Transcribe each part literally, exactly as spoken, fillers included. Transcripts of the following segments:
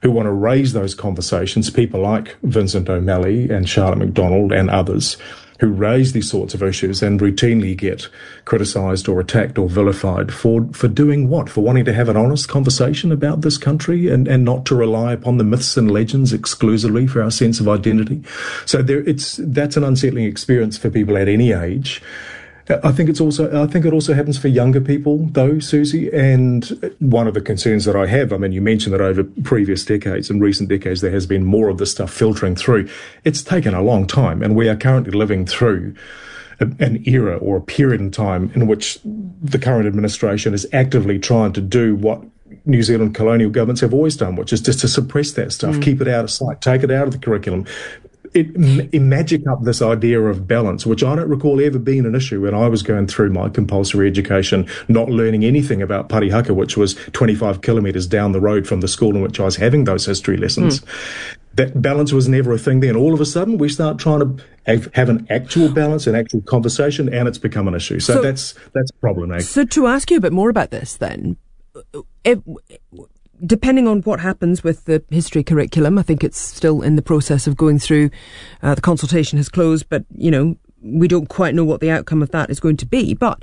who want to raise those conversations, people like Vincent O'Malley and Charlotte MacDonald and others, who raise these sorts of issues and routinely get criticised or attacked or vilified for, for doing what? For wanting to have an honest conversation about this country and, and not to rely upon the myths and legends exclusively for our sense of identity. So there, it's that's an unsettling experience for people at any age. I think it's also, I think it also happens for younger people though, Susie, and one of the concerns that I have, I mean, you mentioned that over previous decades and recent decades, there has been more of this stuff filtering through. It's taken a long time, and we are currently living through a, an era or a period in time in which the current administration is actively trying to do what New Zealand colonial governments have always done, which is just to suppress that stuff, mm. keep it out of sight, take it out of the curriculum. It, it magic up this idea of balance, which I don't recall ever being an issue when I was going through my compulsory education, not learning anything about Parihaka, which was twenty-five kilometres down the road from the school in which I was having those history lessons. Mm. That balance was never a thing then. All of a sudden, we start trying to have, have an actual balance, an actual conversation, and it's become an issue. So, so that's that's problematic. So to ask you a bit more about this then, it, depending on what happens with the history curriculum, I think it's still in the process of going through. Uh, the consultation has closed, but, you know, we don't quite know what the outcome of that is going to be. But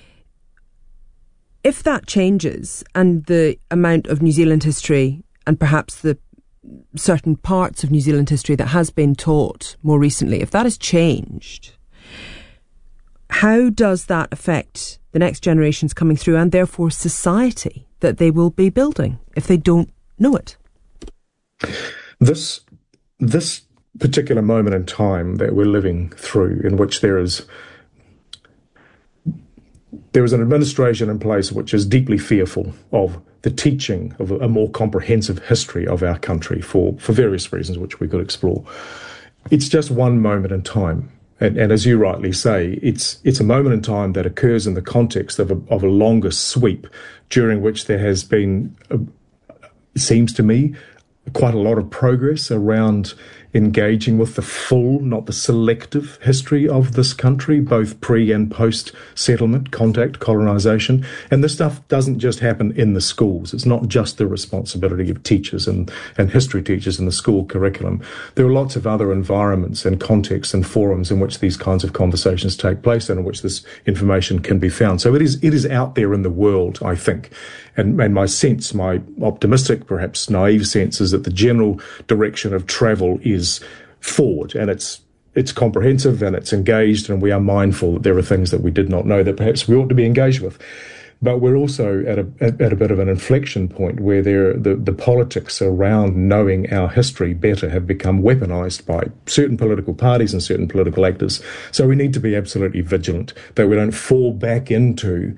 if that changes and the amount of New Zealand history and perhaps the certain parts of New Zealand history that has been taught more recently, if that has changed, how does that affect the next generations coming through and therefore society that they will be building if they don't know it? This this particular moment in time that we're living through, in which there is there is an administration in place which is deeply fearful of the teaching of a, a more comprehensive history of our country for, for various reasons which we could explore. It's just one moment in time. And, and as you rightly say, it's it's a moment in time that occurs in the context of a, of a longer sweep, during which there has been, a, it seems to me, quite a lot of progress around engaging with the full, not the selective history of this country, both pre and post settlement, contact, colonisation. And this stuff doesn't just happen in the schools. It's not just the responsibility of teachers and, and history teachers in the school curriculum. There are lots of other environments and contexts and forums in which these kinds of conversations take place and in which this information can be found. So it is it is out there in the world, I think. And, and my sense, my optimistic, perhaps naive sense, is that the general direction of travel is forward, and it's it's comprehensive and it's engaged, and we are mindful that there are things that we did not know that perhaps we ought to be engaged with. But we're also at a at a bit of an inflection point where there the, the politics around knowing our history better have become weaponized by certain political parties and certain political actors. So we need to be absolutely vigilant that we don't fall back into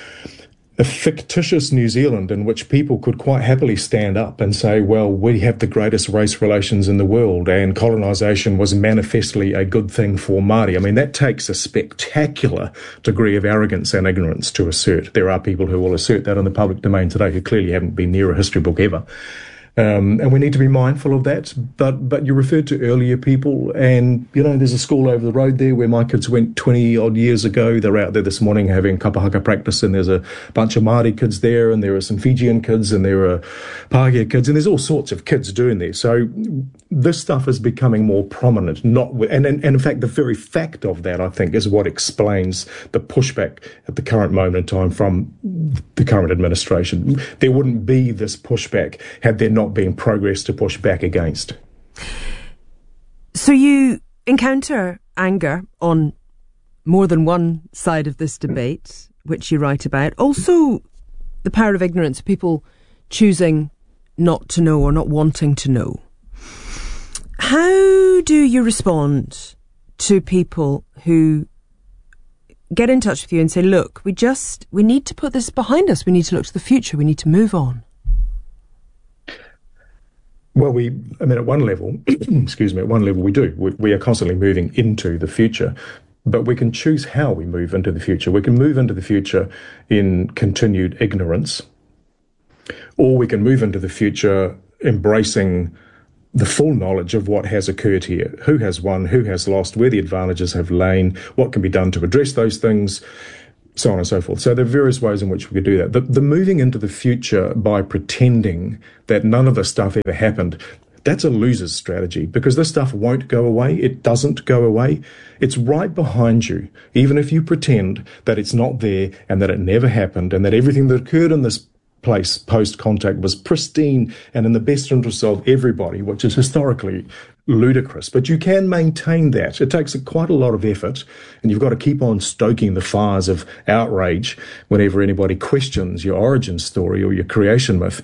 a fictitious New Zealand in which people could quite happily stand up and say, well, we have the greatest race relations in the world and colonisation was manifestly a good thing for Māori. I mean, that takes a spectacular degree of arrogance and ignorance to assert. There are people who will assert that in the public domain today who clearly haven't been near a history book ever. Um, and we need to be mindful of that. But but you referred to earlier people, and, you know, there's a school over the road there where my kids went twenty-odd years ago. They're out there this morning having kapahaka practice, and there's a bunch of Māori kids there, and there are some Fijian kids, and there are Pākehā kids, and there's all sorts of kids doing there. So this stuff is becoming more prominent. Not and, and, and in fact, the very fact of that, I think, is what explains the pushback at the current moment in time from the current administration. There wouldn't be this pushback had there not been progress to push back against. So you encounter anger on more than one side of this debate, which you write about. Also, the power of ignorance, people choosing not to know or not wanting to know. How do you respond to people who get in touch with you and say, look, we just, we need to put this behind us. We need to look to the future. We need to move on. Well, we, I mean, at one level, excuse me, at one level we do. We, we are constantly moving into the future, but we can choose how we move into the future. We can move into the future in continued ignorance, or we can move into the future embracing the full knowledge of what has occurred here, who has won, who has lost, where the advantages have lain, what can be done to address those things, so on and so forth. So there are various ways in which we could do that. The, the moving into the future by pretending that none of this stuff ever happened, that's a loser's strategy, because this stuff won't go away. It doesn't go away. It's right behind you. Even if you pretend that it's not there and that it never happened and that everything that occurred in this place post-contact was pristine and in the best interests of everybody, which is historically ludicrous. But you can maintain that. It takes quite a lot of effort, and you've got to keep on stoking the fires of outrage whenever anybody questions your origin story or your creation myth.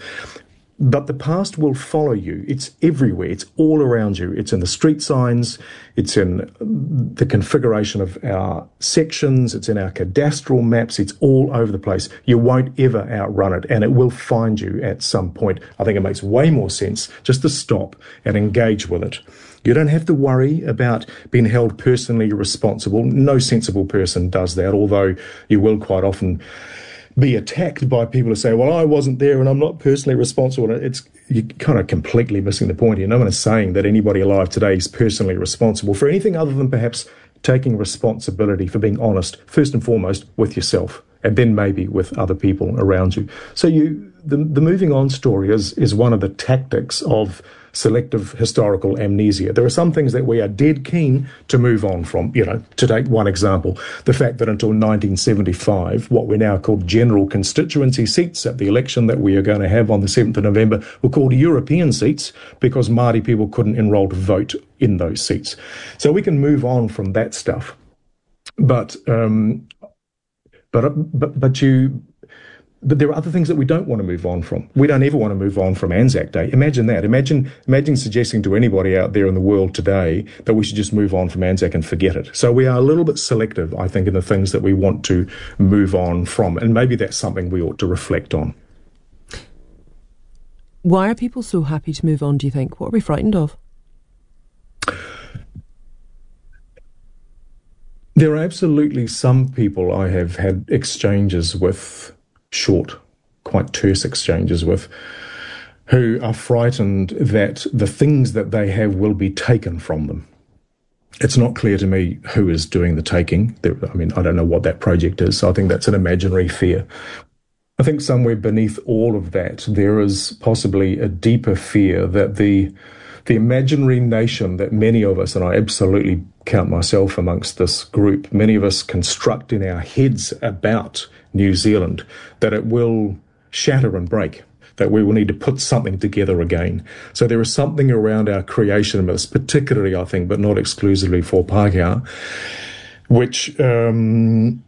But the past will follow you. It's everywhere. It's all around you. It's in the street signs. It's in the configuration of our sections. It's in our cadastral maps. It's all over the place. You won't ever outrun it, and it will find you at some point. I think it makes way more sense just to stop and engage with it. You don't have to worry about being held personally responsible. No sensible person does that, although you will quite often be attacked by people who say, well, I wasn't there and I'm not personally responsible. It's you're kind of completely missing the point here. No one is saying that anybody alive today is personally responsible for anything other than perhaps taking responsibility for being honest, first and foremost, with yourself, and then maybe with other people around you. So you, the, the moving on story is, is one of the tactics of selective historical amnesia. There are some things that we are dead keen to move on from. You know, to take one example, the fact that until nineteen seventy-five, what we now call general constituency seats at the election that we are going to have on the seventh of November were called European seats because Māori people couldn't enrol to vote in those seats. So we can move on from that stuff. But, um, but, but, but you... But there are other things that we don't want to move on from. We don't ever want to move on from Anzac Day. Imagine that. Imagine imagine suggesting to anybody out there in the world today that we should just move on from Anzac and forget it. So we are a little bit selective, I think, in the things that we want to move on from. And maybe that's something we ought to reflect on. Why are people so happy to move on, do you think? What are we frightened of? There are absolutely some people I have had exchanges with, short, quite terse exchanges with, who are frightened that the things that they have will be taken from them. It's not clear to me who is doing the taking. There, I mean, I don't know what that project is, so I think that's an imaginary fear. I think somewhere beneath all of that, there is possibly a deeper fear that the the imaginary nation that many of us, and I absolutely count myself amongst this group, many of us construct in our heads about New Zealand, that it will shatter and break, that we will need to put something together again. So there is something around our creation myths, particularly, I think, but not exclusively for Pākehā, which um,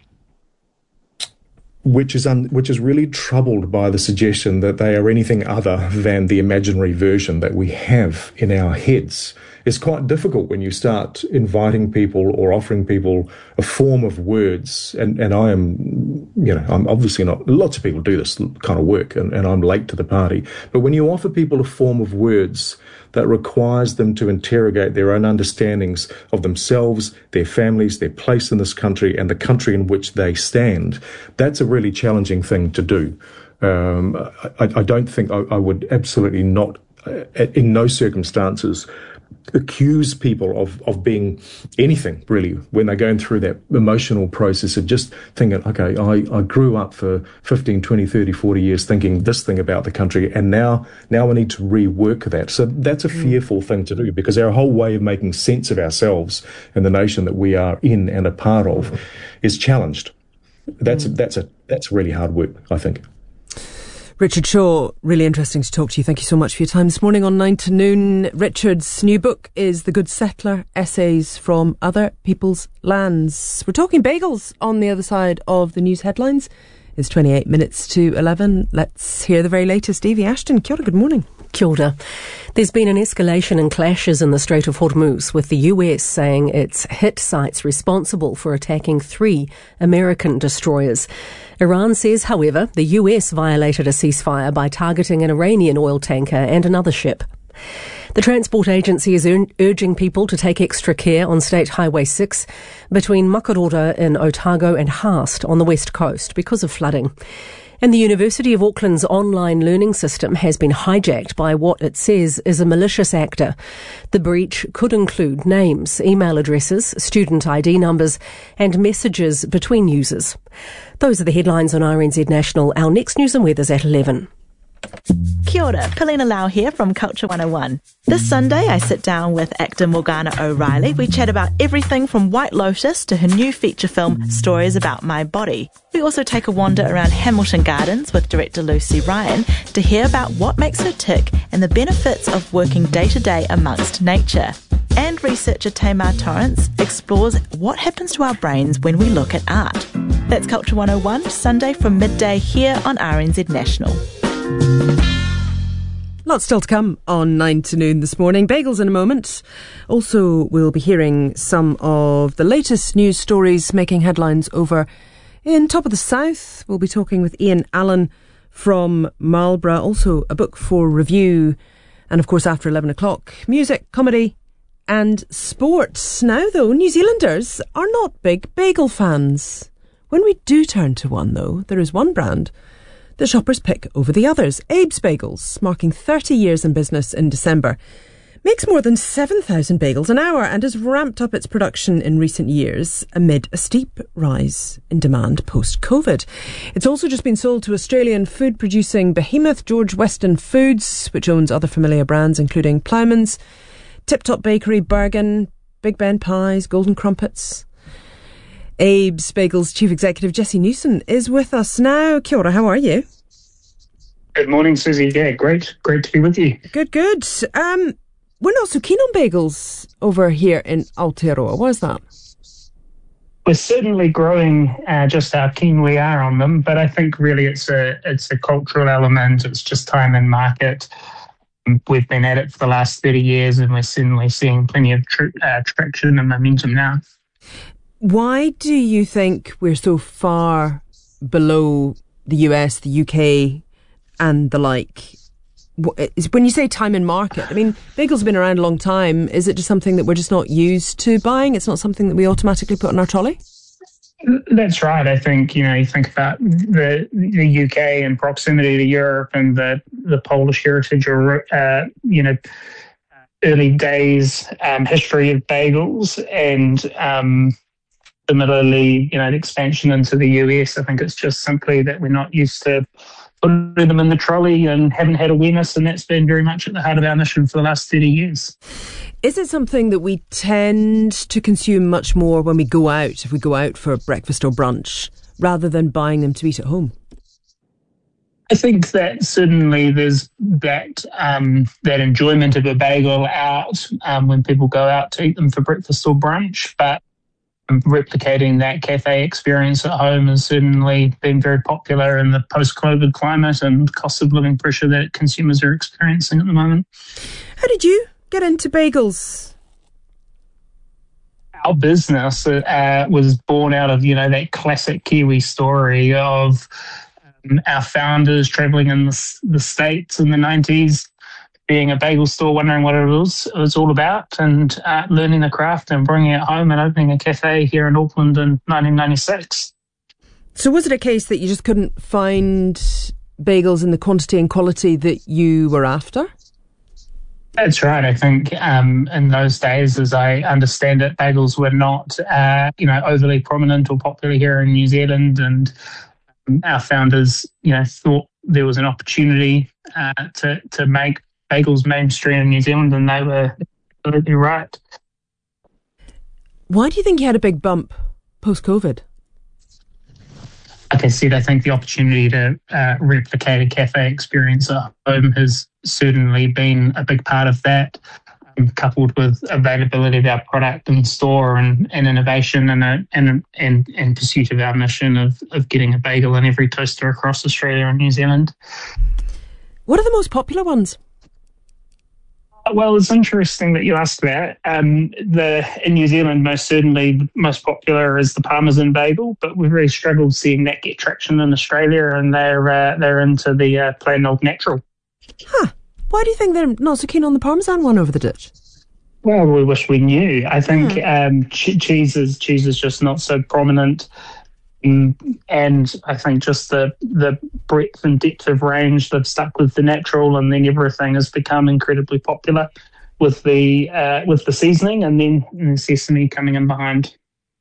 which is un, which is really troubled by the suggestion that they are anything other than the imaginary version that we have in our heads. It's quite difficult when you start inviting people or offering people a form of words, and, and I am, you know, I'm obviously not, lots of people do this kind of work, and, and I'm late to the party, but when you offer people a form of words that requires them to interrogate their own understandings of themselves, their families, their place in this country, and the country in which they stand, that's a really challenging thing to do. Um, I, I don't think I, I would absolutely not, uh, in no circumstances, accuse people of, of being anything, really, when they're going through that emotional process of just thinking, okay, I, I grew up for fifteen, twenty, thirty, forty years thinking this thing about the country, and now now I need to rework that. So that's a mm. fearful thing to do, because our whole way of making sense of ourselves and the nation that we are in and a part of is challenged. That's, mm. that's, a, that's really hard work, I think. Richard Shaw, really interesting to talk to you. Thank you so much for your time this morning on Nine to Noon. Richard's new book is The Good Settler, Essays from Other People's Lands. We're talking bagels on the other side of the news headlines. It's twenty-eight minutes to eleven. Let's hear the very latest. Evie Ashton, kia ora, good morning. Kia ora. There's been an escalation in clashes in the Strait of Hormuz, with the U S saying it's hit sites responsible for attacking three American destroyers. Iran says, however, the U S violated a ceasefire by targeting an Iranian oil tanker and another ship. The Transport Agency is ur- urging people to take extra care on State Highway six between Makarora in Otago and Haast on the west coast because of flooding. And the University of Auckland's online learning system has been hijacked by what it says is a malicious actor. The breach could include names, email addresses, student I D numbers and messages between users. Those are the headlines on R N Z National. Our next news and weather's at eleven. Kia ora, Kalina Lau here from Culture one oh one. This Sunday I sit down with actor Morgana O'Reilly. We chat about everything from White Lotus to her new feature film, Stories About My Body. We also take a wander around Hamilton Gardens with director Lucy Ryan to hear about what makes her tick and the benefits of working day to day amongst nature. And researcher Tamar Torrance explores what happens to our brains when we look at art. That's Culture one oh one, Sunday from midday here on R N Z National. Lots still to come on nine to noon this morning. Bagels in a moment. Also, we'll be hearing some of the latest news stories making headlines over in Top of the South. We'll be talking with Ian Allen from Marlborough. Also, a book for review. And of course, after eleven o'clock, music, comedy and sports. Now, though, New Zealanders are not big bagel fans. When we do turn to one, though, there is one brand the shoppers pick over the others. Abe's Bagels, marking thirty years in business in December, makes more than seven thousand bagels an hour and has ramped up its production in recent years amid a steep rise in demand post-COVID. It's also just been sold to Australian food-producing behemoth George Weston Foods, which owns other familiar brands including Ploughman's, Tip Top Bakery, Bergen, Big Ben Pies, Golden Crumpets. Abe's Bagels Chief Executive Jesse Newson is with us now. Kia ora, how are you? Good morning, Susie. Yeah, great. Great to be with you. Good, good. Um, we're not so keen on bagels over here in Aotearoa. Why is that? We're certainly growing uh, just how keen we are on them, but I think really it's a it's a cultural element. It's just time in market. We've been at it for the last thirty years and we're certainly seeing plenty of tr- uh, traction and momentum now. Why do you think we're so far below the U S, the U K and the like? When you say time in market, I mean, bagels have been around a long time. Is it just something that we're just not used to buying? It's not something that we automatically put on our trolley? That's right. I think, you know, you think about the the U K and proximity to Europe and the, the Polish heritage or, uh, you know, early days um, history of bagels and, um, similarly, you know, the expansion into the U S. I think it's just simply that we're not used to putting them in the trolley and haven't had awareness, and that's been very much at the heart of our mission for the last thirty years. Is it something that we tend to consume much more when we go out, if we go out for breakfast or brunch, rather than buying them to eat at home? I think that certainly there's that um, that enjoyment of a bagel out um, when people go out to eat them for breakfast or brunch, but replicating that cafe experience at home has certainly been very popular in the post-COVID climate and cost of living pressure that consumers are experiencing at the moment. How did you get into bagels? Our business uh, was born out of, you know, that classic Kiwi story of um, our founders travelling in the, the States in the nineties, being a bagel store, wondering what it was, it was all about, and uh, learning the craft and bringing it home and opening a cafe here in Auckland in nineteen ninety-six. So was it a case that you just couldn't find bagels in the quantity and quality that you were after? That's right. I think um, in those days, as I understand it, bagels were not, uh, you know, overly prominent or popular here in New Zealand, and um, our founders, you know, thought there was an opportunity uh, to to make bagels mainstream in New Zealand, and they were absolutely right. Why do you think you had a big bump post-COVID? Like I said, I think the opportunity to uh, replicate a cafe experience at home has certainly been a big part of that, um, coupled with availability of our product in store and, and innovation and, a, and, and, and pursuit of our mission of, of getting a bagel in every toaster across Australia and New Zealand. What are the most popular ones? Well, it's interesting that you asked that. Um, the in New Zealand, most certainly most popular is the Parmesan bagel, but we've really struggled seeing that get traction in Australia, and they're uh, they're into the uh, plain old natural. Huh. Why do you think they're not so keen on the Parmesan one over the ditch? Well, we wish we knew. I think hmm. um, ch- cheese is cheese is just not so prominent Um, and I think just the the breadth and depth of range, they've stuck with the natural, and then everything has become incredibly popular with the uh, with the seasoning, and then the sesame coming in behind.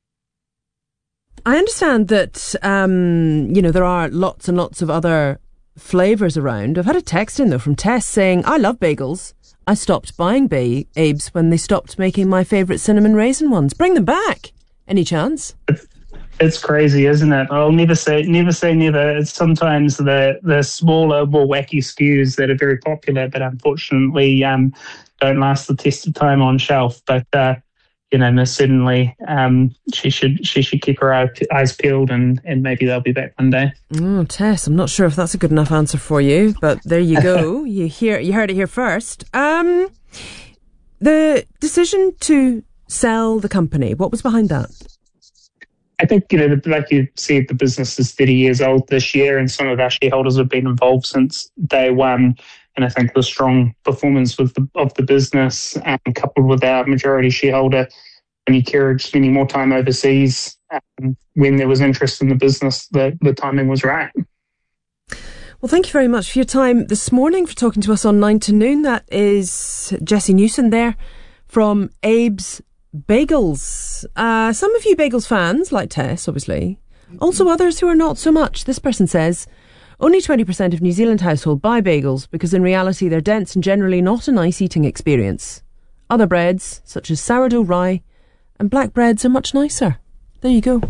I understand that um, you know there are lots and lots of other flavours around. I've had a text in though from Tess saying, "I love bagels. I stopped buying ba- Abe's when they stopped making my favourite cinnamon raisin ones. Bring them back. Any chance?" It's crazy, isn't it? I'll never say never say never. It's sometimes the the smaller, more wacky S K Us that are very popular, but unfortunately um, don't last the test of time on shelf. But uh, you know, most certainly, um, she should she should keep her eyes peeled, and, and maybe they'll be back one day. Oh, Tess, I'm not sure if that's a good enough answer for you, but there you go. you hear you heard it here first. Um, the decision to sell the company, what was behind that? I think, you know, like you said, the business is thirty years old this year, and some of our shareholders have been involved since day one. And I think the strong performance with the, of the business, um, coupled with our majority shareholder, Tony Kerridge, spending more time overseas um, when there was interest in the business, the, the timing was right. Well, thank you very much for your time this morning, for talking to us on Nine to Noon. That is Jessie Newson there from Abe's Bagels. Uh, some of you Bagels fans, like Tess, obviously. Also others who are not so much. This person says, only twenty percent of New Zealand households buy bagels because in reality they're dense and generally not a nice eating experience. Other breads, such as sourdough rye and black breads, are much nicer. There you go.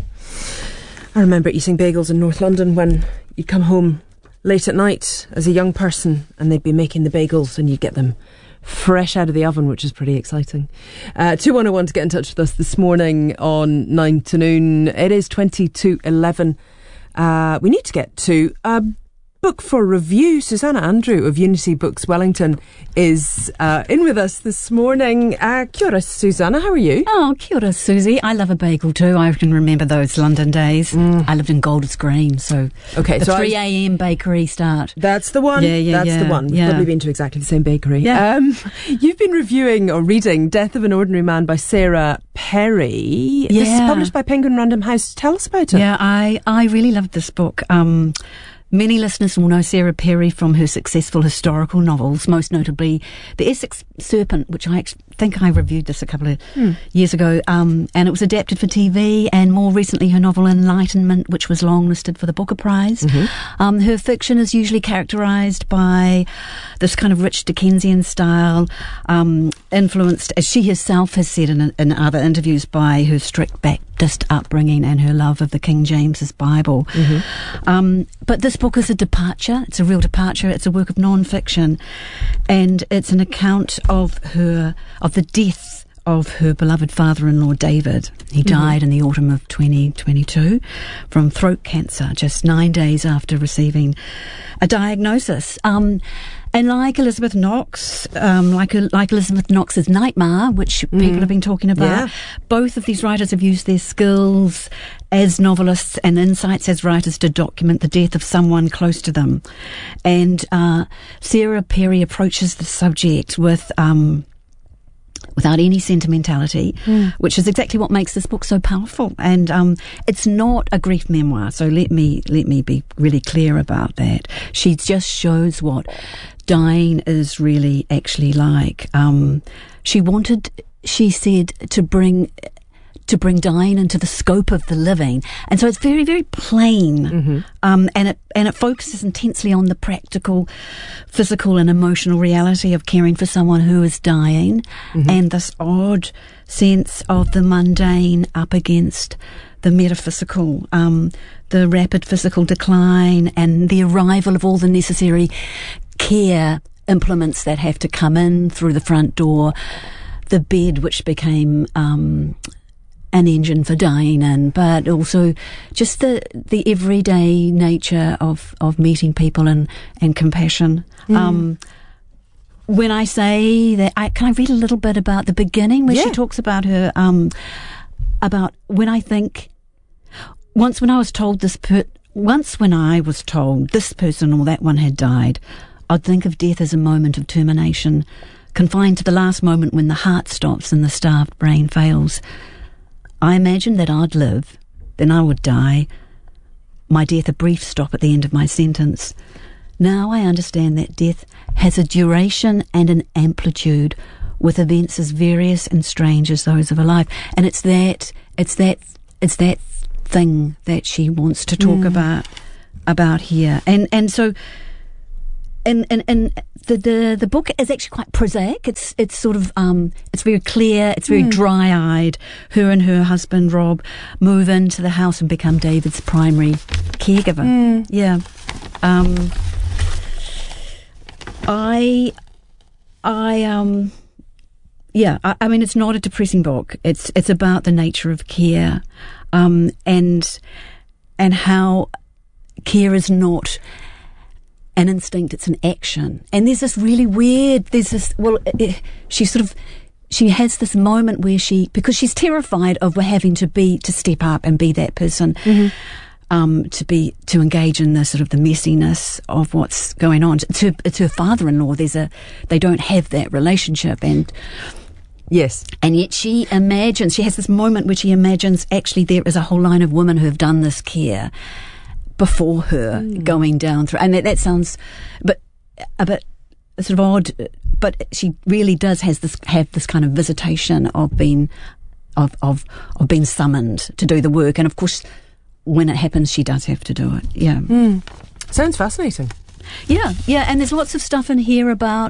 I remember eating bagels in North London when you'd come home late at night as a young person and they'd be making the bagels and you'd get them fresh out of the oven, which is pretty exciting. Uh, two one oh one to get in touch with us this morning on Nine to Noon. It is twenty to eleven. Uh, we need to get to a book for review. Susanna Andrew of Unity Books Wellington is uh, in with us this morning. Uh, kia ora, Susanna, how are you? Oh, kia ora, Susie. I love a bagel too. I can remember those London days. Mm. I lived in Golders Green, so okay, the so three a.m. bakery start. That's the one. Yeah, yeah, That's yeah, the one. We've yeah. probably been to exactly the same bakery. Yeah. Um, you've been reviewing or reading Death of an Ordinary Man by Sarah Perry. Yeah. This is published by Penguin Random House. Tell us about it. Yeah, I, I really loved this book. Um, Many listeners will know Sarah Perry from her successful historical novels, most notably The Essex Serpent, which I think I reviewed this a couple of hmm. years ago, um, and it was adapted for T V, and more recently her novel Enlightenment, which was longlisted for the Booker Prize. Mm-hmm. Um, her fiction is usually characterised by this kind of rich Dickensian style, um, influenced, as she herself has said in, in other interviews, by her strict Baptist upbringing and her love of the King James's Bible. Mm-hmm. Um, but this book is a departure. It's a real departure. It's a work of non-fiction, and it's an account of her of the death of her beloved father-in-law David. He mm-hmm. died in the autumn of twenty twenty-two from throat cancer, just nine days after receiving a diagnosis. Um, and like Elizabeth Knox, um, like like Elizabeth Knox's Nightmare, which mm. people have been talking about, yeah. both of these writers have used their skills as novelists and insights as writers to document the death of someone close to them. And uh, Sarah Perry approaches the subject with Um, without any sentimentality, mm. which is exactly what makes this book so powerful. And um, it's not a grief memoir, so let me let me be really clear about that. She just shows what dying is really actually like. Um, she wanted, she said, to bring to bring dying into the scope of the living, and so it's very, very plain, mm-hmm. um, and it and it focuses intensely on the practical, physical, and emotional reality of caring for someone who is dying, mm-hmm. and this odd sense of the mundane up against the metaphysical, um, the rapid physical decline, and the arrival of all the necessary care implements that have to come in through the front door, the bed which became Um, an engine for dying in, but also just the, the everyday nature of, of meeting people and, and compassion. Mm. Um, when I say that, I, can I read a little bit about the beginning where yeah. she talks about her, um, about when I think, once when I was told this, per, once when I was told this person or that one had died, I'd think of death as a moment of termination, confined to the last moment when the heart stops and the starved brain fails. I imagined that I'd live, then I would die, my death a brief stop at the end of my sentence. Now I understand that death has a duration and an amplitude, with events as various and strange as those of a life. And it's that, it's that, it's that thing that she wants to talk mm. about, about here. And, and so, and, and, and the, the, the book is actually quite prosaic. It's, it's sort of, um, it's very clear. It's very mm. dry-eyed. Her and her husband, Rob, move into the house and become David's primary caregiver. Mm. Yeah. Um, I, I, um, Yeah, I, I mean, it's not a depressing book. It's it's about the nature of care, um, and and how care is not an instinct; it's an action. And there's this really weird. There's this. Well, it, she sort of she has this moment where she, because she's terrified of having to be to step up and be that person. Mm-hmm. Um, to be to engage in the sort of the messiness of what's going on. To, to her father-in-law, there's a they don't have that relationship, and yes, and yet she imagines she has this moment where she imagines actually there is a whole line of women who have done this care before her mm. going down through. And that, that sounds, but a bit sort of odd. But she really does has this have this kind of visitation of being of of of being summoned to do the work, and of course, when it happens, she does have to do it. Yeah. Mm. Sounds fascinating. Yeah, yeah. And there's lots of stuff in here about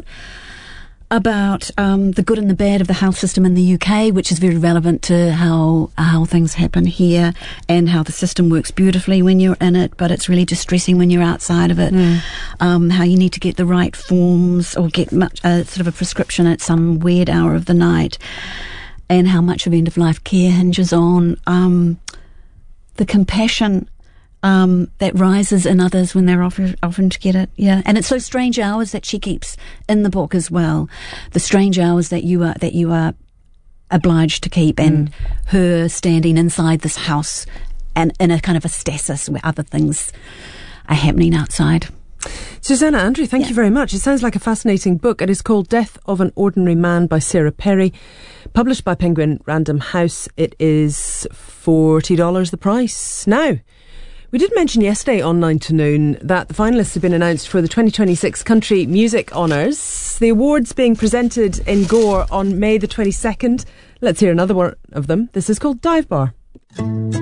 about um, the good and the bad of the health system in the U K, which is very relevant to how how things happen here, and how the system works beautifully when you're in it, but it's really distressing when you're outside of it. Mm. Um, how you need to get the right forms or get much, uh, sort of a prescription at some weird hour of the night, and how much of end-of-life care hinges on Um, the compassion um, that rises in others when they're offer, offering to get it. Yeah, and it's those strange hours that she keeps in the book as well. The strange hours that you are that you are obliged to keep, and mm. her standing inside this house and in a kind of a stasis where other things are happening outside. Susanna Andrew, thank yeah. you very much. It sounds like a fascinating book. It is called Death of an Ordinary Man by Sarah Perry, published by Penguin Random House. It is forty dollars the price. Now, we did mention yesterday on nine to noon that the finalists have been announced for the twenty twenty-six Country Music Honours. The awards being presented in Gore on May the twenty-second. Let's hear another one of them. This is called Dive Bar.